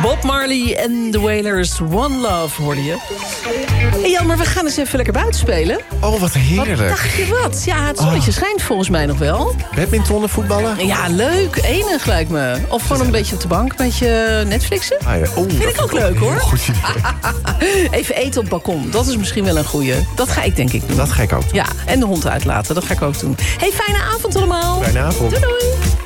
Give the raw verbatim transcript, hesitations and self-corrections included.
Bob Marley en The Wailers, One Love, hoorde je. Hey Jan, maar we gaan eens even lekker buiten spelen. Oh, wat heerlijk. Wat dacht je wat? Ja, het zonnetje oh. schijnt volgens mij nog wel. Badmintonnen, voetballen? Ja, leuk. Enig lijkt me. Of gewoon een beetje op de bank, een beetje Netflixen. Ah, ja. oh, Vind ik ook leuk, hoor. Goed idee. Even eten op het balkon. Dat is misschien wel een goeie. Dat ga ik denk ik doen. Dat ga ik ook doen. Ja, en de hond uitlaten. Dat ga ik ook doen. Hey, fijne avond allemaal. Fijne avond. Doei doei.